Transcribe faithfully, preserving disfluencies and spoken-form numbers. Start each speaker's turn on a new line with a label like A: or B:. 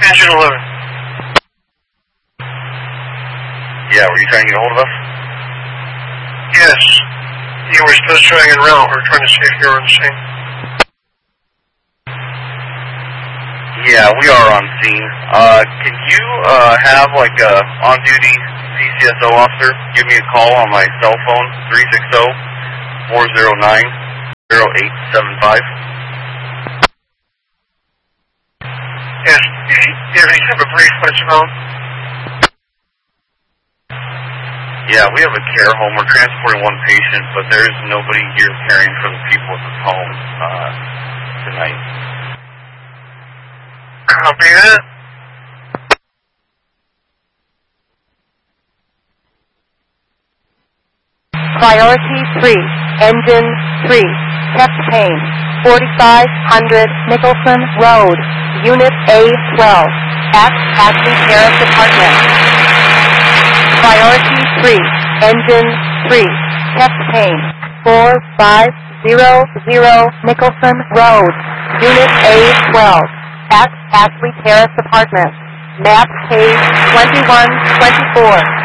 A: Engine eleven.
B: Yeah, were you trying to get a hold of us?
A: Yes. You were still showing en route. We were trying to see if you were on scene.
B: Yeah, we are on scene. Uh, can you uh, have like a on-duty C C S O officer give me a call on my cell phone, three six zero, four zero nine, zero eight seven five?
A: Yes. Do you have any type of brief what it's about?
B: Yeah, we have a care home. We're transporting one patient, but there is nobody here caring for the people at this home uh, tonight.
A: Copy that.
C: Priority three, Engine three, chest pain, forty-five hundred Nicholson Road, Unit A twelve, at Ashley Terrace Apartment. Priority three, Engine three, chest pain, four five zero zero Nicholson Road, Unit A twelve, at Ashley Terrace Apartment. Map page twenty-one twenty-four.